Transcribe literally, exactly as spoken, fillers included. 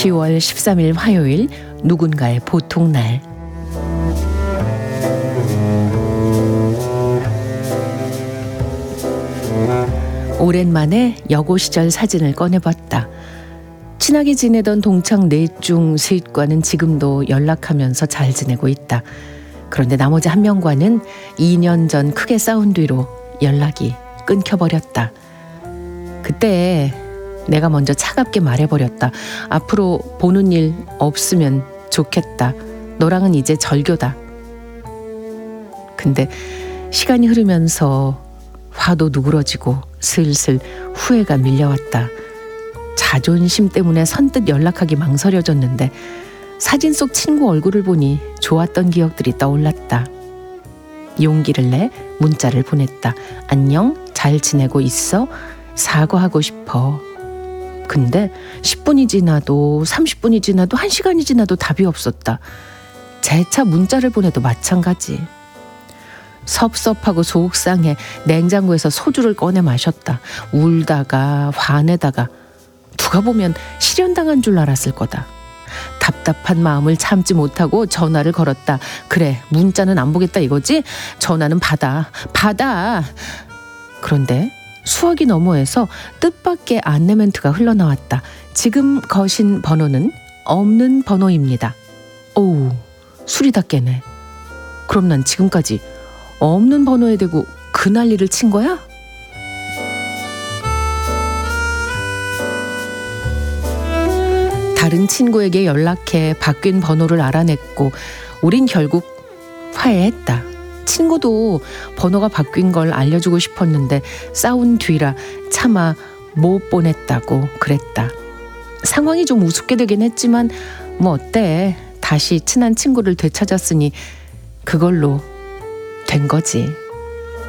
시월 십삼일 화요일, 누군가의 보통날. 오랜만에 여고 시절 사진을 꺼내봤다. 친하게 지내던 동창 넷 중 셋과는 지금도 연락하면서 잘 지내고 있다. 그런데 나머지 한 명과는 이 년 전 크게 싸운 뒤로 연락이 끊겨버렸다. 그때 내가 먼저 차갑게 말해버렸다. 앞으로 보는 일 없으면 좋겠다. 너랑은 이제 절교다. 근데 시간이 흐르면서 화도 누그러지고 슬슬 후회가 밀려왔다. 자존심 때문에 선뜻 연락하기 망설여졌는데 사진 속 친구 얼굴을 보니 좋았던 기억들이 떠올랐다. 용기를 내 문자를 보냈다. 안녕, 잘 지내고 있어? 사과하고 싶어. 근데 십 분이 지나도 삼십 분이 지나도 한 시간이 지나도 답이 없었다. 재차 문자를 보내도 마찬가지. 섭섭하고 속상해 냉장고에서 소주를 꺼내 마셨다. 울다가 화내다가 누가 보면 실연당한 줄 알았을 거다. 답답한 마음을 참지 못하고 전화를 걸었다. 그래, 문자는 안 보겠다 이거지? 전화는 받아. 받아. 그런데 수화기 너머에서 뜻밖의 안내 멘트가 흘러나왔다. 지금 거신 번호는 없는 번호입니다. 오우, 술이 다 깨네. 그럼 난 지금까지 없는 번호에 대고 그 난리를 친 거야? 다른 친구에게 연락해 바뀐 번호를 알아냈고 우린 결국 화해했다. 친구도 번호가 바뀐 걸 알려주고 싶었는데 싸운 뒤라 차마 못 보냈다고 그랬다. 상황이 좀 우습게 되긴 했지만 뭐 어때? 다시 친한 친구를 되찾았으니 그걸로 된 거지.